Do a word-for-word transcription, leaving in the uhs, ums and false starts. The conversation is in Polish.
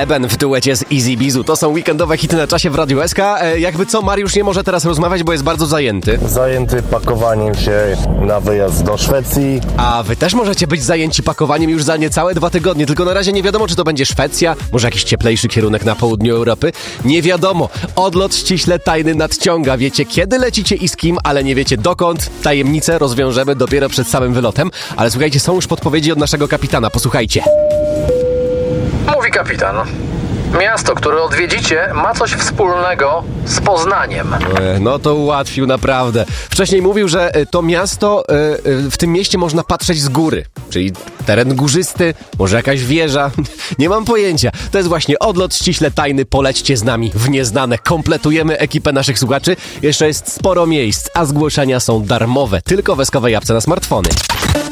Eben w duecie z Easy Bizu. To są weekendowe hity na czasie w Radiu S K. E, jakby co, Mariusz nie może teraz rozmawiać, bo jest bardzo zajęty. Zajęty pakowaniem się na wyjazd do Szwecji. A wy też możecie być zajęci pakowaniem już za niecałe dwa tygodnie, tylko na razie nie wiadomo, czy to będzie Szwecja, może jakiś cieplejszy kierunek na południu Europy. Nie wiadomo. Odlot ściśle tajny nadciąga. Wiecie, kiedy lecicie i z kim, ale nie wiecie dokąd. Tajemnicę rozwiążemy dopiero przed samym wylotem. Ale słuchajcie, są już podpowiedzi od naszego kapitana. Posłuchajcie. Mówi kapitan. Miasto, które odwiedzicie, ma coś wspólnego z Poznaniem. E, No to ułatwił naprawdę. Wcześniej mówił, że e, to miasto, e, e, w tym mieście można patrzeć z góry. Czyli teren górzysty, może jakaś wieża. Nie mam pojęcia. To jest właśnie odlot ściśle tajny. Polećcie z nami w nieznane. Kompletujemy ekipę naszych słuchaczy. Jeszcze jest sporo miejsc, a zgłoszenia są darmowe. Tylko w eskowej apce na smartfony.